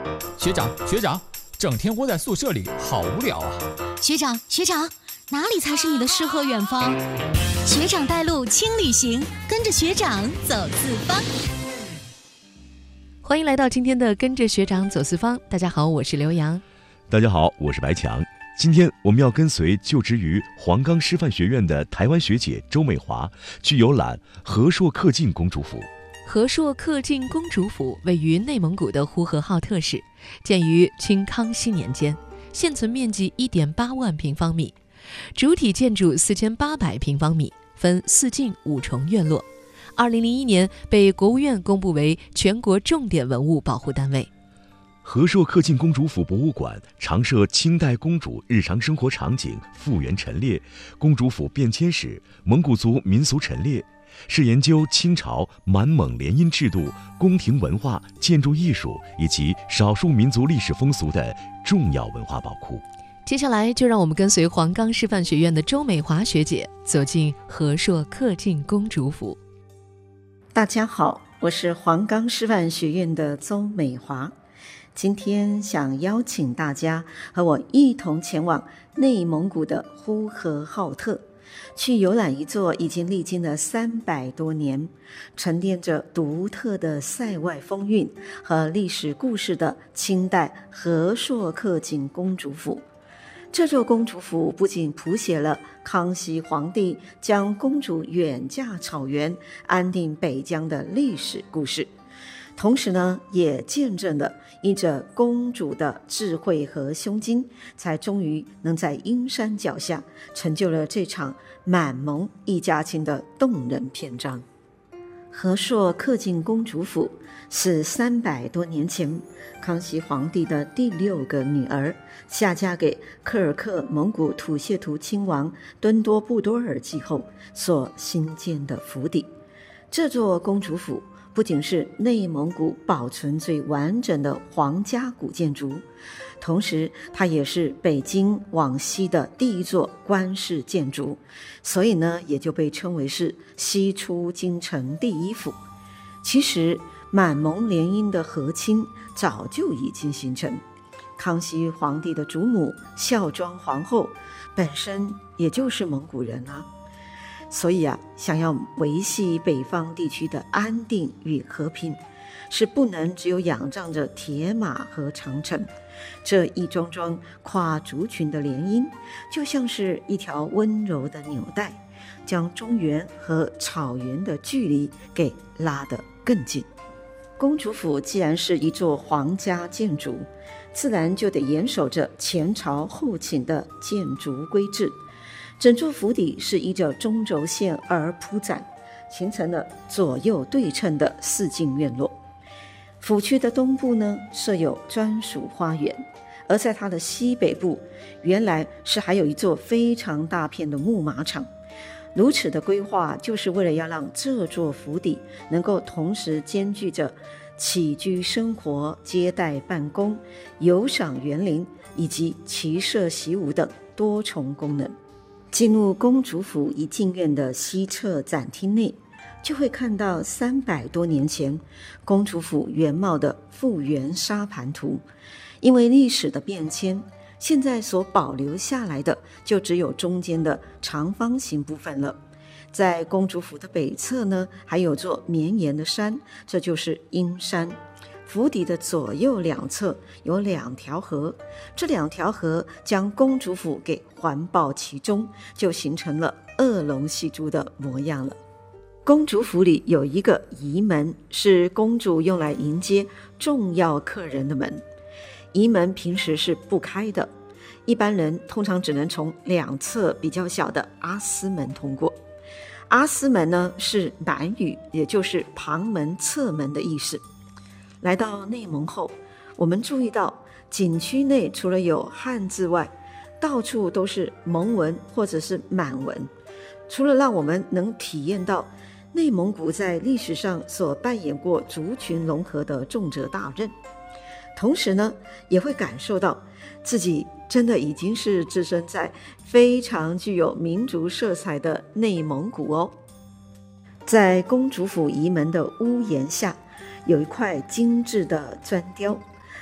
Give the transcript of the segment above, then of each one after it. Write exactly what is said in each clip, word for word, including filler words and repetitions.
学长学长，整天窝在宿舍里好无聊啊。 学长学长，哪里才是你的诗和远方？学长带路轻旅行，跟着学长走四方。 欢迎来到今天的跟着学长走四方。大家好，我是刘洋。 大家好，我是白强。今天我们要跟随就职于黄冈师范学院的台湾学姐周美华去游览和硕恪靖公主府。 和硕恪靖公主府位于内蒙古的呼和浩特市，建于清康熙年间，现存面积 一点八万平方米，主体建筑四千八百平方米，分四进五重院落。二零零一年被国务院公布为全国重点文物保护单位。 和硕恪靖公主府博物馆常设清代公主日常生活场景复原陈列、公主府变迁史、蒙古族民俗陈列，是研究清朝满蒙联姻制度、宫廷文化、建筑艺术以及少数民族历史风俗的重要文化宝库。 接下来就让我们跟随黄冈师范学院的周美华学姐走进和硕恪靖公主府。 大家好，我是黄冈师范学院的周美华。今天想邀请大家和我一同前往内蒙古的呼和浩特，去游览一座已经历经了三百多年、沉淀着独特的塞外风韵和历史故事的清代和硕恪靖公主府。这座公主府不仅谱写了康熙皇帝将公主远嫁草原、安定北疆的历史故事，同时呢，也见证了因着公主的智慧和胸襟，才终于能在阴山脚下成就了这场满蒙一家亲的动人篇章。和硕恪靖公主府是三百多年前康熙皇帝的第六个女儿下嫁给柯尔克蒙古土谢图亲王敦多布多尔继后所兴建的府邸。这座公主府不仅是内蒙古保存最完整的皇家古建筑，同时它也是北京往西的第一座官式建筑，所以呢，也就被称为是西出京城第一府。其实满蒙联姻的和亲早就已经形成，康熙皇帝的祖母孝庄皇后本身也就是蒙古人啊。所以啊，想要维系北方地区的安定与和平，是不能只有仰仗着铁马和长城。这一桩桩跨族群的联姻，就像是一条温柔的纽带，将中原和草原的距离给拉得更近。公主府既然是一座皇家建筑，自然就得严守着前朝后秦的建筑规制。整座府邸是依着中轴线而铺展，形成了左右对称的四进院落。府区的东部呢，设有专属花园，而在它的西北部，原来是还有一座非常大片的牧马场。如此的规划，就是为了要让这座府邸能够同时兼具着起居生活、接待办公、游赏园林以及骑射习武等多重功能。进入公主府一进院的西侧展厅内，就会看到三百多年前公主府原貌的复原沙盘图。因为历史的变迁，现在所保留下来的就只有中间的长方形部分了。在公主府的北侧呢，还有座绵延的山，这就是阴山。府邸的左右两侧有两条河，这两条河将公主府给环抱其中，就形成了二龙戏珠的模样了。公主府里有一个仪门，是公主用来迎接重要客人的门。仪门平时是不开的，一般人通常只能从两侧比较小的阿斯门通过。阿斯门呢，是满语，也就是旁门侧门的意思。来到内蒙后，我们注意到景区内除了有汉字外，到处都是蒙文或者是满文。除了让我们能体验到内蒙古在历史上所扮演过族群融合的重责大任，同时呢，也会感受到自己真的已经是置身在非常具有民族色彩的内蒙古哦。在公主府仪门的屋檐下，有一块精致的砖雕，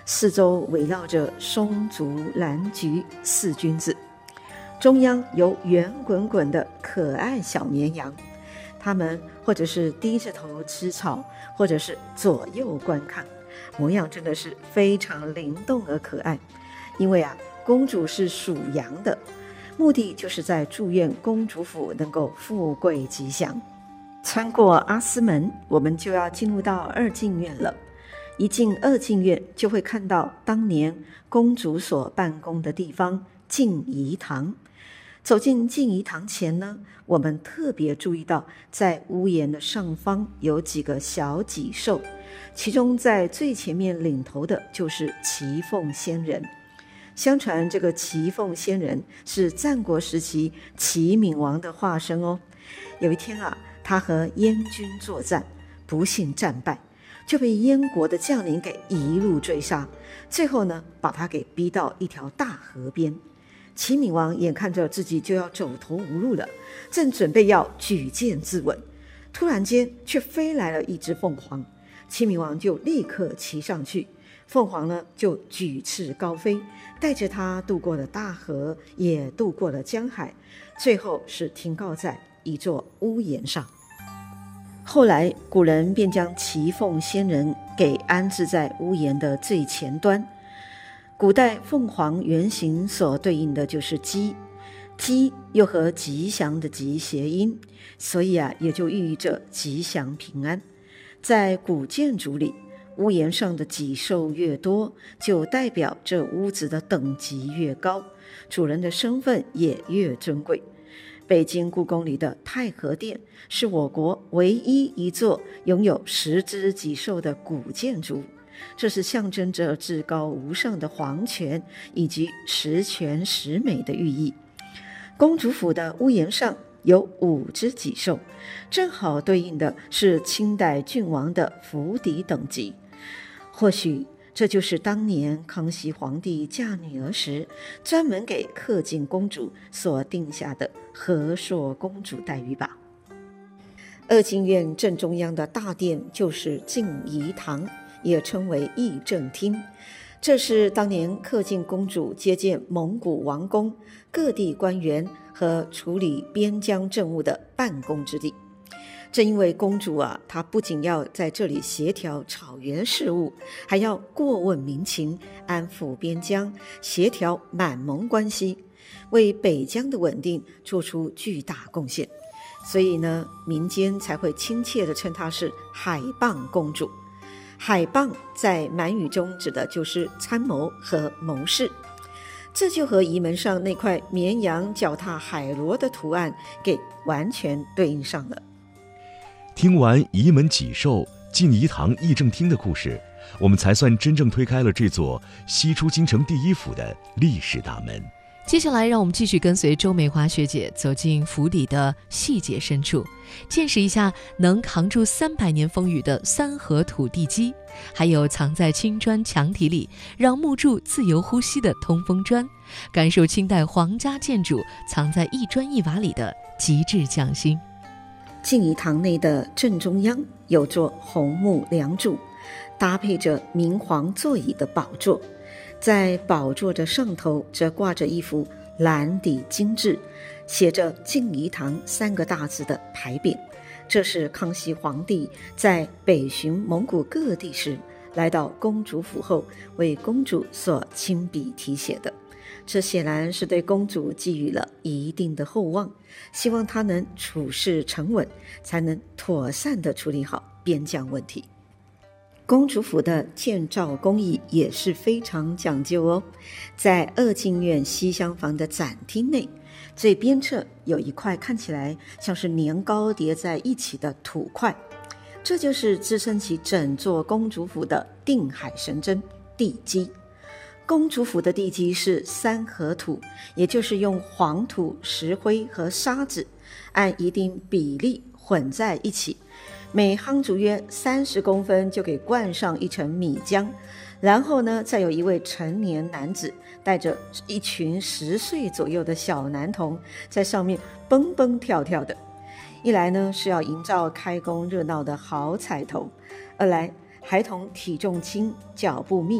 四周围绕着松竹兰菊四君子，中央有圆滚滚的可爱小绵羊，它们或者是低着头吃草，或者是左右观看，模样真的是非常灵动而可爱。因为啊，公主是属羊的，目的就是在祝愿公主府能够富贵吉祥。穿过阿斯门，我们就要进入到二进院了。一进二进院，就会看到当年公主所办公的地方静怡堂。走进静怡堂前呢，我们特别注意到在屋檐的上方有几个小脊兽，其中在最前面领头的就是祁凤仙人。相传这个祁凤仙人是战国时期齐闵王的化身哦。有一天啊，他和燕军作战，不幸战败，就被燕国的将领给一路追杀，最后呢，把他给逼到一条大河边。齐闵王眼看着自己就要走投无路了，正准备要举剑自刎，突然间却飞来了一只凤凰，齐闵王就立刻骑上去，凤凰呢就举翅高飞，带着他渡过了大河，也渡过了江海，最后是停靠在一座屋檐上。后来古人便将祁凤仙人给安置在屋檐的最前端。古代凤凰原型所对应的就是鸡，鸡又和吉祥的吉谐音，所以啊，也就寓意着吉祥平安。在古建筑里，屋檐上的脊兽越多，就代表这屋子的等级越高，主人的身份也越尊贵。北京故宫里的太和殿是我国唯一一座拥有十只脊兽的古建筑，这是象征着至高无上的皇权以及十全十美的寓意。公主府的屋檐上有五只脊兽，正好对应的是清代郡王的府邸等级。或许这就是当年康熙皇帝嫁女儿时专门给恪靖公主所定下的和硕公主待遇吧。二进院正中央的大殿就是静怡堂，也称为议政厅，这是当年恪靖公主接见蒙古王公、各地官员和处理边疆政务的办公之地。正因为公主啊，她不仅要在这里协调草原事务，还要过问民情，安抚边疆，协调满蒙关系，为北疆的稳定做出巨大贡献。所以呢，民间才会亲切地称她是海傍公主。海傍在满语中指的就是参谋和谋士，这就和仪门上那块绵羊脚踏海螺的图案给完全对应上了。 听完仪门脊兽、静怡堂议政厅的故事，我们才算真正推开了这座西出京城第一府的历史大门。 接下来让我们继续跟随周美华学姐走进府邸的细节深处，见识一下能扛住三百年风雨的三合土地基，还有藏在青砖墙体里让木柱自由呼吸的通风砖，感受清代皇家建筑藏在一砖一瓦里的极致匠心。 静怡堂内的正中央有座红木梁柱，搭配着明黄座椅的宝座，在宝座的上头则挂着一幅蓝底精致写着静怡堂三个大字的牌匾，这是康熙皇帝在北巡蒙古各地时来到公主府后为公主所亲笔题写的。这显然是对公主寄予了一定的厚望，希望她能处事沉稳，才能妥善地处理好边疆问题。公主府的建造工艺也是非常讲究哦。在二进院西厢房的展厅内，最边侧有一块看起来像是年糕叠在一起的土块，这就是支撑起整座公主府的定海神针地基。公主府的地基是三合土，也就是用黄土、石灰和沙子按一定比例混在一起，每夯足约三十公分就给灌上一层米浆，然后呢，再有一位成年男子带着一群十岁左右的小男童在上面蹦蹦跳跳的。一来呢是要营造开工热闹的好彩头，二来孩童体重轻、脚步密，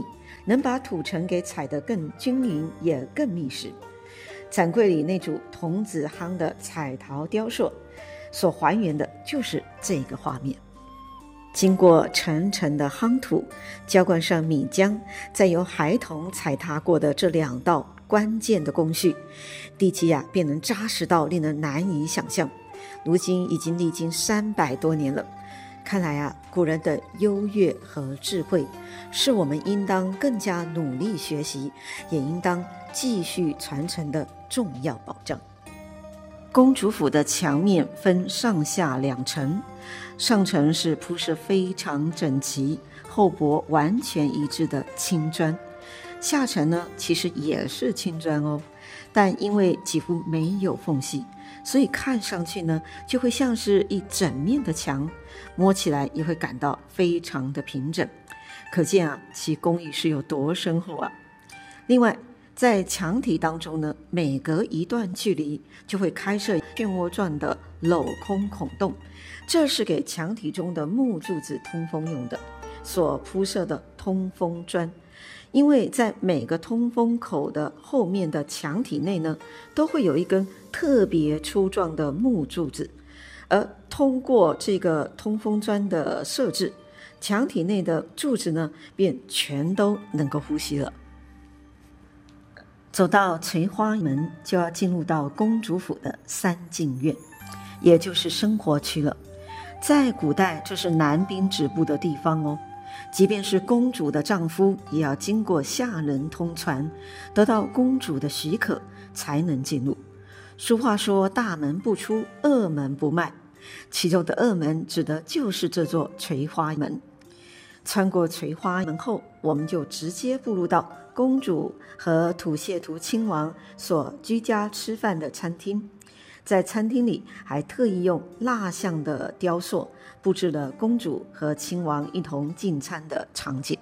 能把土层给踩得更均匀，也更密实。展柜里那组童子夯的彩陶雕塑，所还原的就是这个画面。经过层层的夯土，浇灌上米浆，再由孩童踩踏过的这两道关键的工序，地基啊便能扎实到令人难以想象。如今已经历经三百多年了，看来啊，古人的优越和智慧，是我们应当更加努力学习，也应当继续传承的重要保障。公主府的墙面分上下两层，上层是铺设非常整齐、厚薄完全一致的青砖，下层呢其实也是青砖哦，但因为几乎没有缝隙，所以看上去呢就会像是一整面的墙，摸起来也会感到非常的平整，可见啊其工艺是有多深厚啊。另外在墙体当中呢，每隔一段距离就会开设漩涡状的镂空孔洞，这是给墙体中的木柱子通风用的，所铺设的通风砖。因为在每个通风口的后面的墙体内呢，都会有一根特别粗壮的木柱子，而通过这个通风砖的设置，墙体内的柱子呢便全都能够呼吸了。走到垂花门，就要进入到公主府的三进院，也就是生活区了。在古代，这是男兵止步的地方哦。即便是公主的丈夫，也要经过下人通传，得到公主的许可才能进入。俗话说大门不出，二门不迈，其中的二门指的就是这座垂花门。穿过垂花门后，我们就直接步入到公主和土谢图亲王所居家吃饭的餐厅。在餐厅里还特意用蜡像的雕塑布置了公主和亲王一同进餐的场景。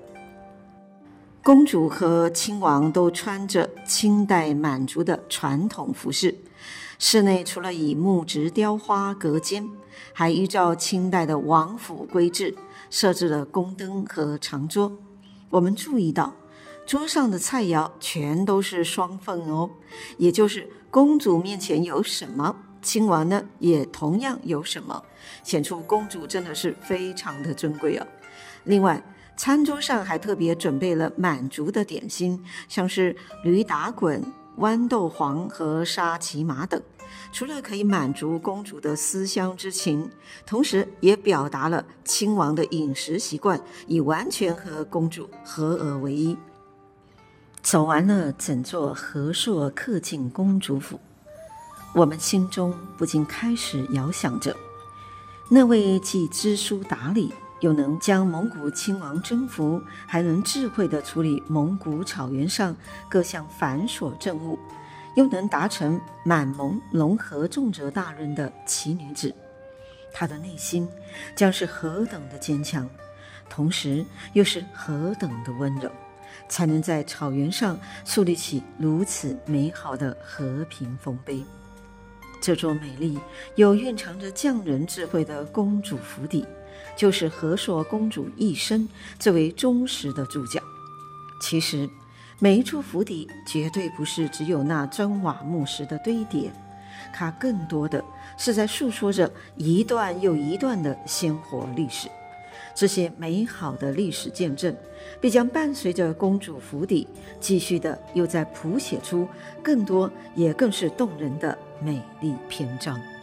公主和亲王都穿着清代满族的传统服饰，室内除了以木质雕花隔间，还依照清代的王府规制设置了宫灯和长桌。我们注意到桌上的菜肴全都是双份哦，也就是公主面前有什么，亲王呢也同样有什么，显出公主真的是非常的尊贵哦。另外餐桌上还特别准备了满族的点心，像是驴打滚、豌豆黄和沙琪玛等，除了可以满足公主的思乡之情，同时也表达了亲王的饮食习惯已完全和公主合而为一。走完了整座和硕恪尽公主府，我们心中不禁开始遥想着，那位既知书达理，又能将蒙古亲王征服，还能智慧地处理蒙古草原上各项繁琐政务，又能达成满蒙融合重责大任的奇女子，她的内心将是何等的坚强，同时又是何等的温柔，才能在草原上树立起如此美好的和平丰碑。这座美丽又蕴藏着匠人智慧的公主府邸，就是和硕公主一生最为忠实的注脚。其实每一处府邸绝对不是只有那砖瓦木石的堆叠，它更多的是在诉说着一段又一段的鲜活历史。这些美好的历史见证必将伴随着公主府邸继续的又在谱写出更多也更是动人的美丽篇章。